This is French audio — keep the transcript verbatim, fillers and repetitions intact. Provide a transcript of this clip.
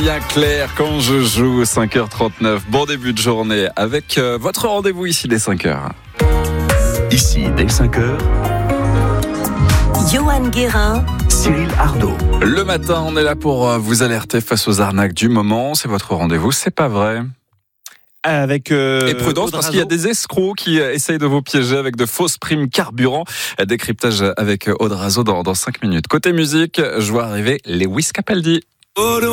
bien clair quand je joue. Cinq heures trente-neuf, bon début de journée avec euh, votre rendez-vous ici dès cinq heures. Ici dès cinq heures, Johan Guérin, Cyril Ardo. Le matin, on est là pour euh, vous alerter face aux arnaques du moment. C'est votre rendez-vous, c'est pas vrai. Avec euh, Et prudence parce qu'il y a des escrocs qui euh, essayent de vous piéger avec de fausses primes carburant. Décryptage avec Audrazo dans, dans cinq minutes. Côté musique, je vois arriver Lewis Capaldi.